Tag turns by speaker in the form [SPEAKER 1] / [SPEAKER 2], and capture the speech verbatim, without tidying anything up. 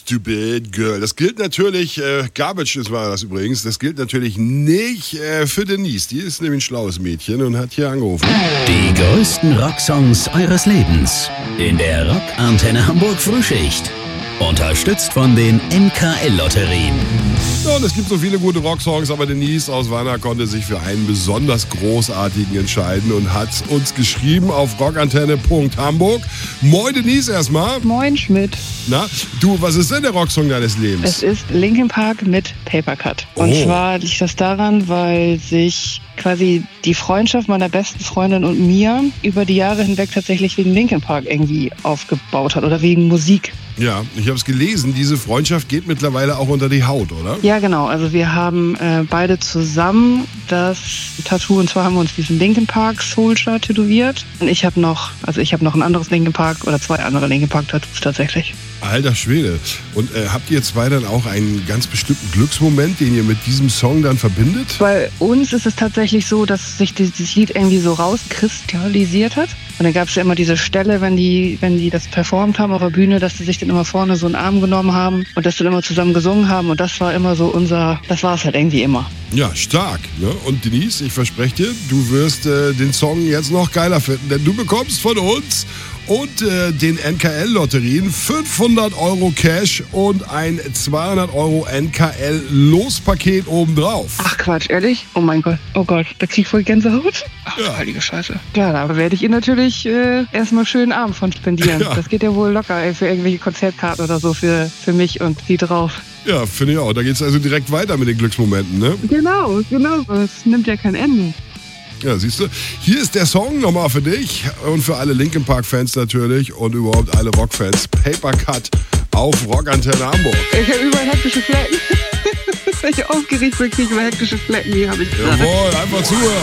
[SPEAKER 1] Stupid Girl. Das gilt natürlich, äh, Garbage ist war das übrigens, das gilt natürlich nicht äh, für Denise. Die ist nämlich ein schlaues Mädchen und hat hier angerufen.
[SPEAKER 2] Die größten Rocksongs eures Lebens in der Rock-Antenne Hamburg Frühschicht. Unterstützt von den N K L-Lotterien.
[SPEAKER 1] Ja, und es gibt so viele gute Rocksongs, aber Denise aus Wanner konnte sich für einen besonders großartigen entscheiden und hat uns geschrieben auf rockantenne punkt hamburg. Moin Denise erstmal.
[SPEAKER 3] Moin Schmidt.
[SPEAKER 1] Na, du, was ist denn der Rocksong deines Lebens?
[SPEAKER 3] Es ist Linkin Park mit Paper Cut. Und
[SPEAKER 1] Oh.
[SPEAKER 3] zwar liegt das daran, weil sich quasi die Freundschaft meiner besten Freundin und mir über die Jahre hinweg tatsächlich wegen Linkin Park irgendwie aufgebaut hat oder wegen Musik.
[SPEAKER 1] Ja, ich habe es gelesen, diese Freundschaft geht mittlerweile auch unter die Haut, oder?
[SPEAKER 3] Ja, genau. Also wir haben äh, beide zusammen das Tattoo, und zwar haben wir uns diesen Linkin Park Soldier tätowiert. Und ich habe noch, also ich habe noch ein anderes Linkin Park oder zwei andere Linkin Park Tattoos tatsächlich.
[SPEAKER 1] Alter Schwede. Und äh, habt ihr zwei dann auch einen ganz bestimmten Glücksmoment, den ihr mit diesem Song dann verbindet?
[SPEAKER 3] Bei uns ist es tatsächlich so, dass sich dieses Lied irgendwie so rauskristallisiert hat. Und dann gab es ja immer diese Stelle, wenn die, wenn die das performt haben auf der Bühne, dass sie sich dann immer vorne so einen Arm genommen haben und das dann immer zusammen gesungen haben. Und das war immer so unser, das war es halt irgendwie immer.
[SPEAKER 1] Ja, stark. Ne? Und Denise, ich verspreche dir, du wirst äh, den Song jetzt noch geiler finden, denn du bekommst von uns und äh, den N K L-Lotterien fünfhundert Euro Cash und ein zweihundert Euro N K L-Lospaket obendrauf.
[SPEAKER 3] Ach Quatsch, ehrlich? Oh mein Gott, oh Gott, da krieg ich voll Gänsehaut. Ach,
[SPEAKER 1] Ja.
[SPEAKER 3] heilige Scheiße. Ja, da werde ich ihr natürlich äh, erstmal schönen Abend von spendieren.
[SPEAKER 1] Ja.
[SPEAKER 3] Das geht ja wohl locker, ey, für irgendwelche Konzertkarten oder so für, für mich und sie drauf.
[SPEAKER 1] Ja, finde ich auch. Da geht's also direkt weiter mit den Glücksmomenten, ne?
[SPEAKER 3] Genau, genau. Es nimmt ja kein Ende.
[SPEAKER 1] Ja, siehst du. Hier ist der Song nochmal für dich und für alle Linkin Park-Fans natürlich und überhaupt alle Rock-Fans. Paper Cut auf Rockantenne Hamburg.
[SPEAKER 3] Ich habe überall hektische Flecken. Wenn ich aufgeregt bin, kriege ich immer hektische Flecken. Die habe ich gerade.
[SPEAKER 1] Jawohl, einfach zuhören.